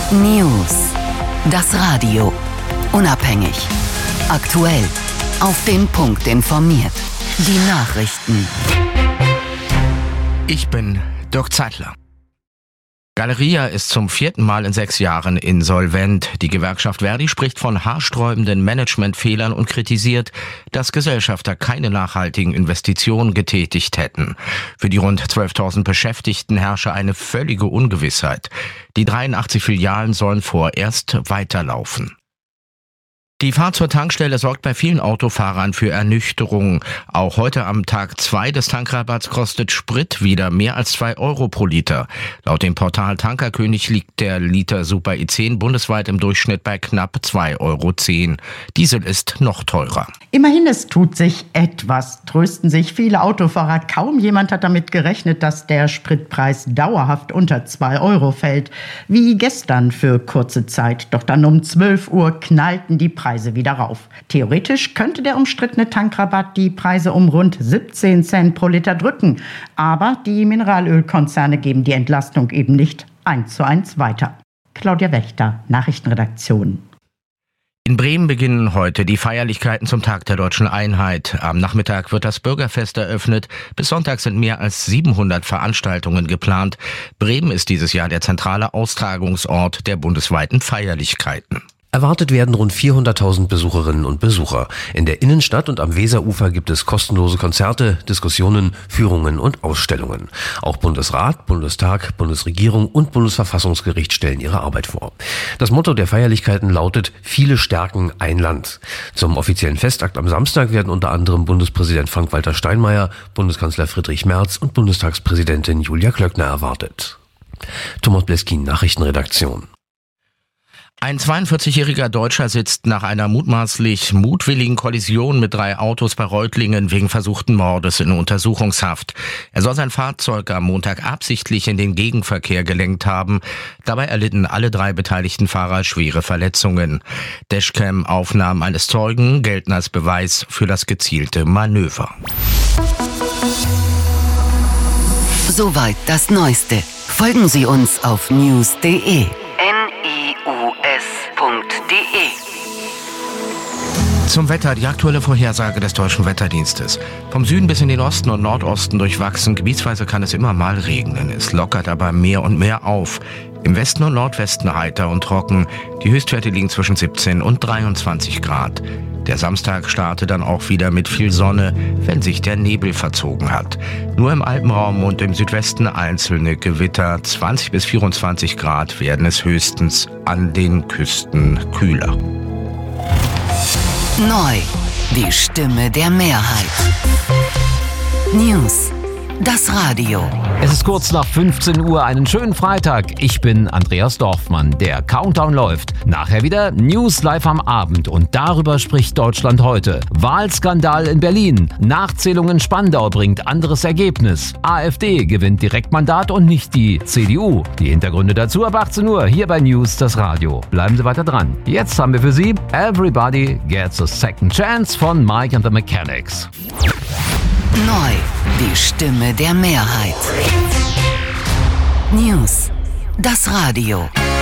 News. Das Radio. Unabhängig. Aktuell. Auf den Punkt informiert. Die Nachrichten. Ich bin Dirk Zeitler. Galeria ist zum 4. Mal in 6 Jahren insolvent. Die Gewerkschaft Verdi spricht von haarsträubenden Managementfehlern und kritisiert, dass Gesellschafter keine nachhaltigen Investitionen getätigt hätten. Für die rund 12.000 Beschäftigten herrsche eine völlige Ungewissheit. Die 83 Filialen sollen vorerst weiterlaufen. Die Fahrt zur Tankstelle sorgt bei vielen Autofahrern für Ernüchterung. Auch heute am Tag 2 des Tankrabatts kostet Sprit wieder mehr als 2 Euro pro Liter. Laut dem Portal Tankerkönig liegt der Liter Super E10 bundesweit im Durchschnitt bei knapp 2,10 Euro. Diesel ist noch teurer. Immerhin, es tut sich etwas, trösten sich viele Autofahrer. Kaum jemand hat damit gerechnet, dass der Spritpreis dauerhaft unter 2 Euro fällt. Wie gestern für kurze Zeit. Doch dann um 12 Uhr knallten die Preise wieder rauf. Theoretisch könnte der umstrittene Tankrabatt die Preise um rund 17 Cent pro Liter drücken. Aber die Mineralölkonzerne geben die Entlastung eben nicht 1:1 weiter. Claudia Wächter, Nachrichtenredaktion. In Bremen beginnen heute die Feierlichkeiten zum Tag der Deutschen Einheit. Am Nachmittag wird das Bürgerfest eröffnet. Bis Sonntag sind mehr als 700 Veranstaltungen geplant. Bremen ist dieses Jahr der zentrale Austragungsort der bundesweiten Feierlichkeiten. Erwartet werden rund 400.000 Besucherinnen und Besucher. In der Innenstadt und am Weserufer gibt es kostenlose Konzerte, Diskussionen, Führungen und Ausstellungen. Auch Bundesrat, Bundestag, Bundesregierung und Bundesverfassungsgericht stellen ihre Arbeit vor. Das Motto der Feierlichkeiten lautet: Viele stärken ein Land. Zum offiziellen Festakt am Samstag werden unter anderem Bundespräsident Frank-Walter Steinmeier, Bundeskanzler Friedrich Merz und Bundestagspräsidentin Julia Klöckner erwartet. Thomas Bleskin, Nachrichtenredaktion. Ein 42-jähriger Deutscher sitzt nach einer mutmaßlich mutwilligen Kollision mit 3 Autos bei Reutlingen wegen versuchten Mordes in Untersuchungshaft. Er soll sein Fahrzeug am Montag absichtlich in den Gegenverkehr gelenkt haben. Dabei erlitten alle 3 beteiligten Fahrer schwere Verletzungen. Dashcam-Aufnahmen eines Zeugen gelten als Beweis für das gezielte Manöver. Soweit das Neueste. Folgen Sie uns auf news.de. Zum Wetter, die aktuelle Vorhersage des Deutschen Wetterdienstes. Vom Süden bis in den Osten und Nordosten durchwachsen, gebietsweise kann es immer mal regnen. Es lockert aber mehr und mehr auf. Im Westen und Nordwesten heiter und trocken. Die Höchstwerte liegen zwischen 17 und 23 Grad. Der Samstag startet dann auch wieder mit viel Sonne, wenn sich der Nebel verzogen hat. Nur im Alpenraum und im Südwesten einzelne Gewitter. 20 bis 24 Grad werden es höchstens, an den Küsten kühler. Neu. Die Stimme der Mehrheit. News. Das Radio. Es ist kurz nach 15 Uhr, einen schönen Freitag. Ich bin Andreas Dorfmann. Der Countdown läuft. Nachher wieder News live am Abend und darüber spricht Deutschland heute. Wahlskandal in Berlin. Nachzählung in Spandau bringt anderes Ergebnis. AfD gewinnt Direktmandat und nicht die CDU. Die Hintergründe dazu ab 18 Uhr hier bei News das Radio. Bleiben Sie weiter dran. Jetzt haben wir für Sie Everybody Gets a Second Chance von Mike and the Mechanics. Neu. Die Stimme der Mehrheit. News. Das Radio.